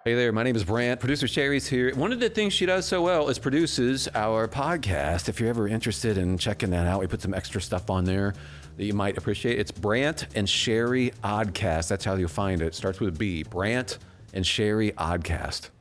Hey there, my name is Brant. Producer Sherry's here. One of the things she does so well is produces our podcast. If you're ever interested in checking that out, we put some extra stuff on there that you might appreciate. It's Brant and Sherry Oddcast. That's how you'll find it. It starts with a B. Brant and Sherry Oddcast.